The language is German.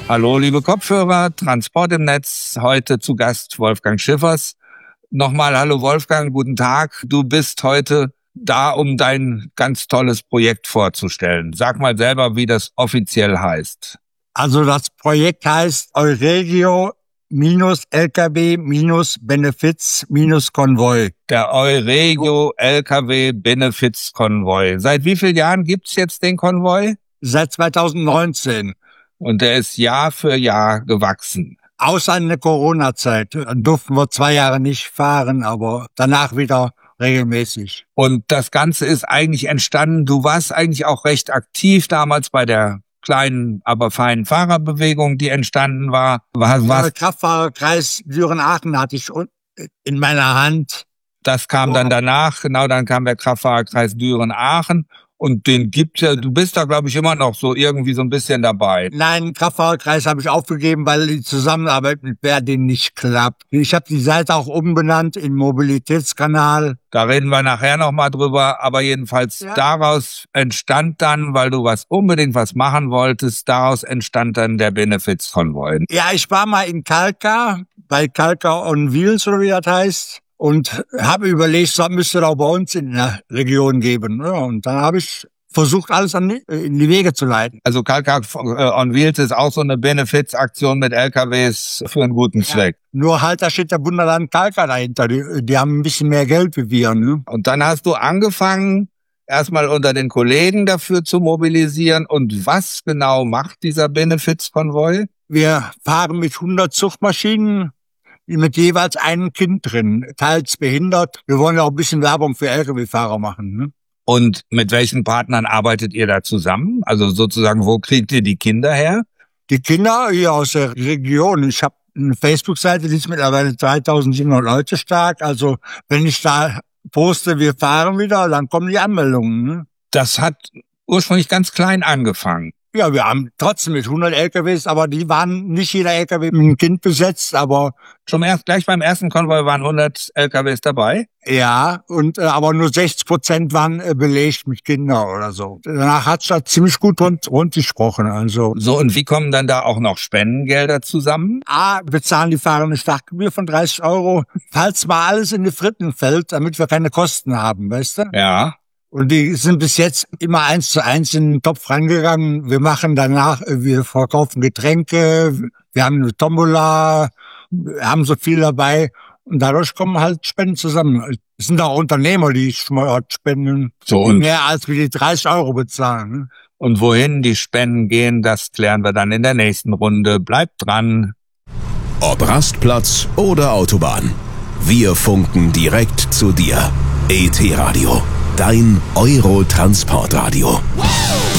Hallo, liebe Kopfhörer, Transport im Netz, heute zu Gast Wolfgang Schiffers. Nochmal hallo Wolfgang, guten Tag. Du bist heute da, um dein ganz tolles Projekt vorzustellen. Sag mal selber, wie das offiziell heißt. Also das Projekt heißt Euregio-LKW-Benefits-Konvoi. Der Euregio LKW Benefits Konvoi. Seit wie vielen Jahren gibt's jetzt den Konvoi? Seit 2019. Und der ist Jahr für Jahr gewachsen. Außer in der Corona-Zeit. Dann durften wir 2 Jahre nicht fahren, aber danach wieder regelmäßig. Und das Ganze ist eigentlich entstanden, du warst eigentlich auch recht aktiv damals bei der kleinen, aber feinen Fahrerbewegung, die entstanden war. Der Kraftfahrerkreis Düren-Aachen hatte ich in meiner Hand. Das kam dann danach, genau, dann kam der Kraftfahrerkreis Düren-Aachen. Und den gibt's ja, du bist da, glaube ich, immer noch so irgendwie so ein bisschen dabei. Nein, Kraftfahrerkreis habe ich aufgegeben, weil die Zusammenarbeit mit Berdin nicht klappt. Ich habe die Seite auch umbenannt in Mobilitätskanal. Da reden wir nachher nochmal drüber, aber jedenfalls daraus entstand dann, weil du unbedingt was machen wolltest, daraus entstand dann der Benefits-Konvoi. Ja, ich war mal in Kalka, bei Kalka on Wheels, oder wie das heißt. Und habe überlegt, was müsste da bei uns in der Region geben. Ja, und dann habe ich versucht, alles in die Wege zu leiten. Also Kalka on Wheels ist auch so eine Benefits-Aktion mit LKWs für einen guten Zweck. Nur halt, da steht der Bundesland Kalka dahinter. Die haben ein bisschen mehr Geld wie wir. Ne? Und dann hast du angefangen, erstmal unter den Kollegen dafür zu mobilisieren. Und was genau macht dieser Benefits-Konvoi? Wir fahren mit 100 Zugmaschinen, mit jeweils einem Kind drin, teils behindert. Wir wollen ja auch ein bisschen Werbung für Lkw-Fahrer machen. Ne? Und mit welchen Partnern arbeitet ihr da zusammen? Also sozusagen, wo kriegt ihr die Kinder her? Die Kinder hier aus der Region. Ich habe eine Facebook-Seite, die ist mittlerweile 3700 Leute stark. Also wenn ich da poste, wir fahren wieder, dann kommen die Anmeldungen. Ne? Das hat ursprünglich ganz klein angefangen. Ja, wir haben trotzdem mit 100 LKWs, aber die waren nicht jeder LKW mit einem Kind besetzt, aber gleich beim ersten Konvoi waren 100 LKWs dabei? Ja, und aber nur 60% waren belegt mit Kindern oder so. Danach hat's da ziemlich gut rund gesprochen. Also. So, und wie kommen dann da auch noch Spendengelder zusammen? Bezahlen die Fahrer eine Startgebühr von 30 €, falls mal alles in die Fritten fällt, damit wir keine Kosten haben, weißt du? Ja. Und die sind bis jetzt immer 1:1 in den Topf reingegangen. Wir machen danach, wir verkaufen Getränke, wir haben eine Tombola, wir haben so viel dabei. Und dadurch kommen halt Spenden zusammen. Es sind auch Unternehmer, die spenden. So, und mehr als wir die 30 € bezahlen. Und wohin die Spenden gehen, das klären wir dann in der nächsten Runde. Bleibt dran. Ob Rastplatz oder Autobahn. Wir funken direkt zu dir. ET Radio. Dein Euro-Transportradio.